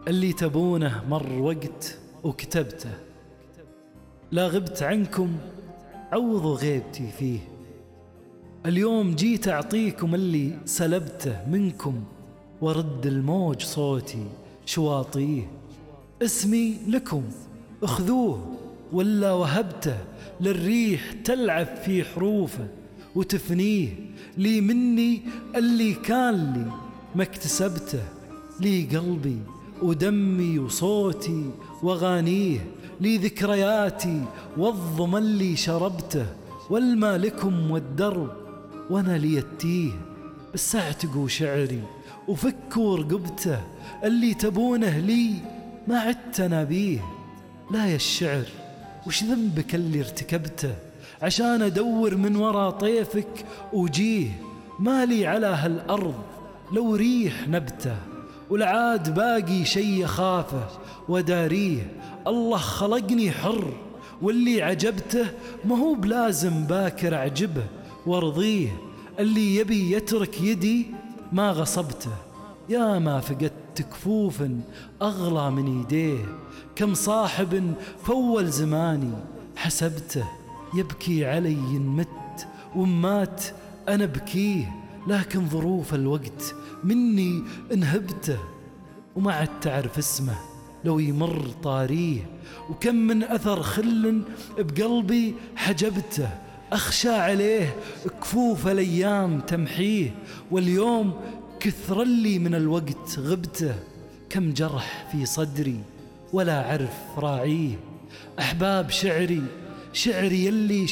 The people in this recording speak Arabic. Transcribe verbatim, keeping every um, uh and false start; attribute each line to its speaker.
Speaker 1: اللي تبونه مر وقت وكتبته، لا غبت عنكم عوضوا غيبتي فيه. اليوم جيت أعطيكم اللي سلبته منكم، ورد الموج صوتي شواطيه. اسمي لكم اخذوه ولا وهبته للريح تلعب في حروفه وتفنيه. لي مني اللي كان لي ما اكتسبته، لي قلبي ودمي وصوتي وغانيه. لي ذكرياتي والظما اللي شربته، والما لكم والدرب وانا لي التيه. بس اعتقوا شعري وفكوا رقبته، اللي تبونه لي ما عدت انا بيه. لا يا الشعر وش ذنبك اللي ارتكبته، عشان ادور من ورا طيفك وجيه. مالي على هالارض لو ريح نبته، والعاد باقي شي خافه وداريه. الله خلقني حر واللي عجبته ما هو بلازم باكر اعجبه وارضيه. اللي يبي يترك يدي ما غصبته، يا ما فقدت كفوف أغلى من يديه. كم صاحب فول زماني حسبته، يبكي علي مت ومات أنا بكيه. لكن ظروف الوقت مني انهبته، وما عد تعرف اسمه لو يمر طاريه. وكم من أثر خل بقلبي حجبته، أخشى عليه كفوف الأيام تمحيه. واليوم كثر لي من الوقت غبته، كم جرح في صدري ولا عرف راعيه. أحباب شعري شعري يلي